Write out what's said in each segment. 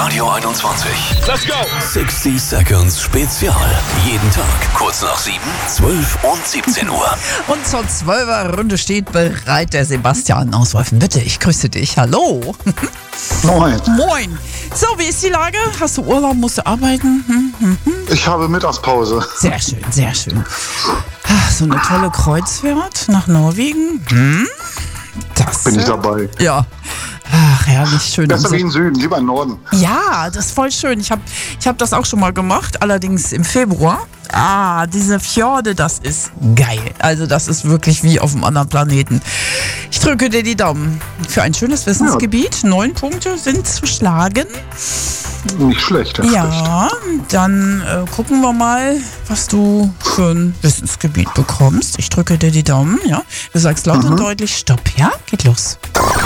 Radio 21. Let's go! 60 Seconds Spezial. Jeden Tag kurz nach 7, 12 und 17 Uhr. Und zur 12er Runde steht bereit der Sebastian aus Wolfenbüttel. Ich grüße dich. Hallo. Moin. Moin. So, wie ist die Lage? Hast du Urlaub? Musst du arbeiten? Ich habe Mittagspause. Sehr schön, sehr schön. Ach, so eine tolle Kreuzfahrt nach Norwegen. Das Bin ich dabei. Ja. Ach, herrlich schön. Besser wie im Süden, lieber im Norden. Ja, das ist voll schön. Ich hab das auch schon mal gemacht, allerdings im Februar. Diese Fjorde, das ist geil. Also das ist wirklich wie auf einem anderen Planeten. Ich drücke dir die Daumen für ein schönes Wissensgebiet. 9 Punkte sind zu schlagen. Nicht schlecht, nicht schlecht. Ja, dann gucken wir mal, was du für ein Wissensgebiet bekommst. Ich drücke dir die Daumen, ja. Du sagst laut und deutlich Stopp, ja? Geht los.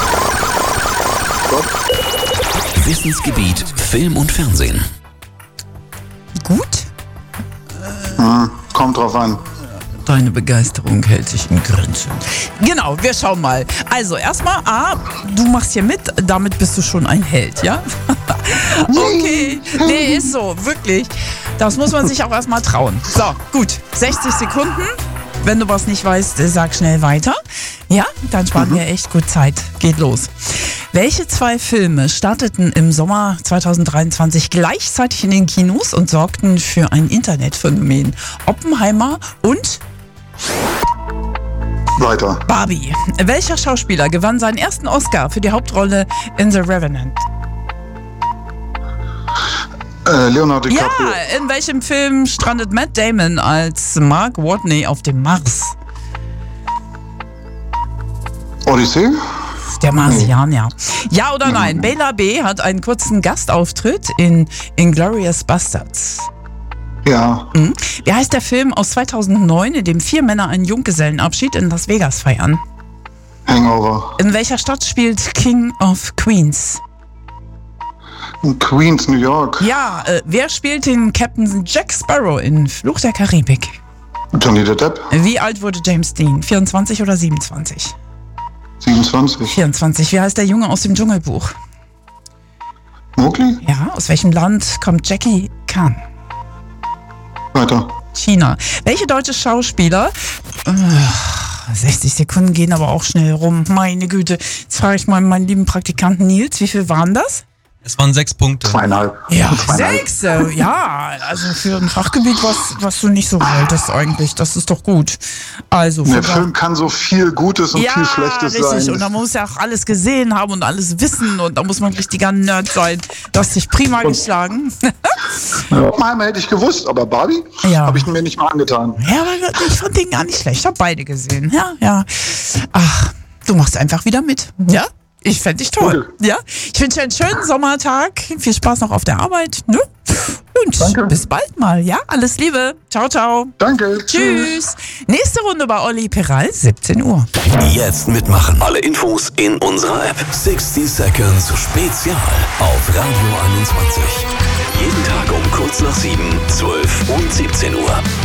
Wissensgebiet Film und Fernsehen. Gut? Kommt drauf an. Deine Begeisterung hält sich in Grenzen. Genau, wir schauen mal. Also erstmal, du machst hier mit, damit bist du schon ein Held, ja? Okay, nee, ist so, wirklich. Das muss man sich auch erstmal trauen. So, gut, 60 Sekunden. Wenn du was nicht weißt, sag schnell weiter. Ja, dann sparen wir echt gut Zeit. Geht los. Welche 2 Filme starteten im Sommer 2023 gleichzeitig in den Kinos und sorgten für ein Internetphänomen? Oppenheimer und Weiter. Barbie. Welcher Schauspieler gewann seinen ersten Oscar für die Hauptrolle in The Revenant? Leonardo DiCaprio. Ja, in welchem Film strandet Matt Damon als Mark Watney auf dem Mars? Odyssee? Der Marsianer. Ja oder nein? Bela B. hat einen kurzen Gastauftritt in Inglourious Basterds. Ja. Wie heißt der Film aus 2009, in dem 4 Männer einen Junggesellenabschied in Las Vegas feiern? Hangover. In welcher Stadt spielt King of Queens? In Queens, New York. Ja, wer spielt den Captain Jack Sparrow in Fluch der Karibik? Johnny Depp. Wie alt wurde James Dean? 24 oder 27? 27. 24. Wie heißt der Junge aus dem Dschungelbuch? Mowgli? Ja, aus welchem Land kommt Jackie Chan? Weiter. China. Welche deutsche Schauspieler? 60 Sekunden gehen aber auch schnell rum. Meine Güte. Jetzt frage ich mal meinen lieben Praktikanten Nils, wie viel waren das? Es waren 6 Punkte. 2,5. Ja, 2,5. 6. Ja, also für ein Fachgebiet, was du nicht so wolltest eigentlich. Das ist doch gut. Also Der Film kann so viel Gutes und viel Schlechtes richtig. sein. Und da muss ja auch alles gesehen haben und alles wissen. Und da muss man richtiger Nerd sein. Du hast dich prima geschlagen. Oppenheimer hätte ich gewusst, aber Barbie habe ich mir nicht mal angetan. Ja, aber ich fand den gar nicht schlecht. Ich habe beide gesehen. Ja. Ach, du machst einfach wieder mit. Ja? Ich fände dich toll. Okay. Ja? Ich wünsche dir einen schönen Sommertag. Viel Spaß noch auf der Arbeit. Ne? Und Danke. bis bald mal. Ja, alles Liebe. Ciao, ciao. Danke. Tschüss. Nächste Runde bei Olli Peral, 17 Uhr. Jetzt mitmachen. Alle Infos in unserer App. 60 Seconds Spezial auf Radio 21. Jeden Tag um kurz nach 7, 12 und 17 Uhr.